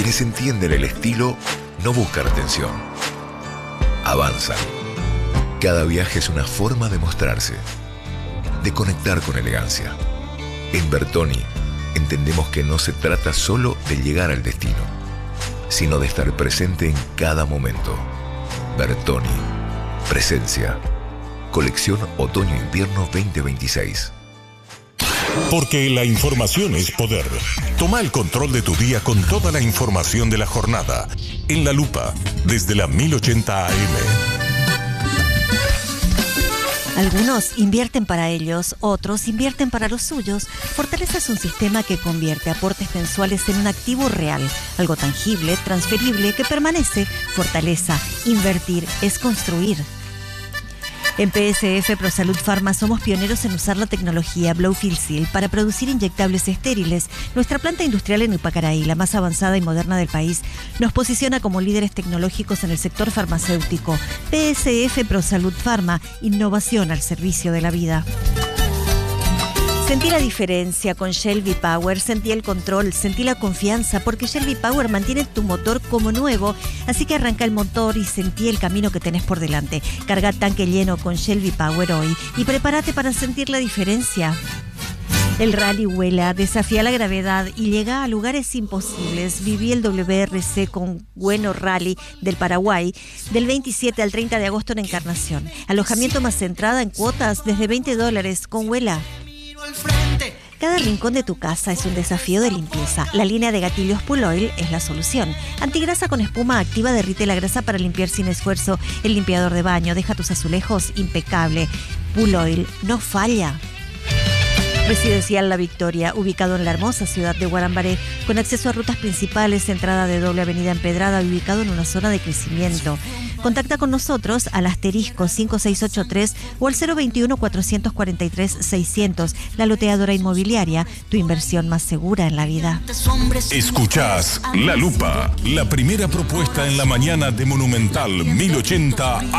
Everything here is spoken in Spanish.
Quienes entienden el estilo no buscan atención, avanzan. Cada viaje es una forma de mostrarse, de conectar con elegancia. En Bertoni entendemos que no se trata solo de llegar al destino, sino de estar presente en cada momento. Bertoni, presencia. Colección Otoño-Invierno 2026. Porque la información es poder. Toma el control de tu día con toda la información de la jornada. En La Lupa, desde la 1080 AM. Algunos invierten para ellos, otros invierten para los suyos. Fortaleza es un sistema que convierte aportes mensuales en un activo real, algo tangible, transferible, que permanece. Fortaleza, invertir es construir. En PSF ProSalud Pharma somos pioneros en usar la tecnología Blowfield Seal para producir inyectables estériles. Nuestra planta industrial en Upacaraí, la más avanzada y moderna del país, nos posiciona como líderes tecnológicos en el sector farmacéutico. PSF ProSalud Pharma, innovación al servicio de la vida. Sentí la diferencia con Shell V-Power, sentí el control, sentí la confianza, porque Shell V-Power mantiene tu motor como nuevo, así que arranca el motor y sentí el camino que tenés por delante. Carga tanque lleno con Shell V-Power hoy y prepárate para sentir la diferencia. El rally vuela, desafía la gravedad y llega a lugares imposibles. Viví el WRC con Bueno Rally del Paraguay del 27 al 30 de agosto en Encarnación. Alojamiento más entrada en cuotas desde $20 con Vuela. Cada rincón de tu casa es un desafío de limpieza. La línea de gatillos Pool Oil es la solución. Antigrasa con espuma activa derrite la grasa para limpiar sin esfuerzo. El limpiador de baño deja tus azulejos impecable. Pool Oil no falla. Residencial La Victoria, ubicado en la hermosa ciudad de Guarambaré, con acceso a rutas principales, entrada de doble avenida empedrada, ubicado en una zona de crecimiento. Contacta con nosotros al asterisco 5683 o al 021-443-600. La Loteadora Inmobiliaria, tu inversión más segura en la vida. Escuchás La Lupa, la primera propuesta en la mañana de Monumental 1080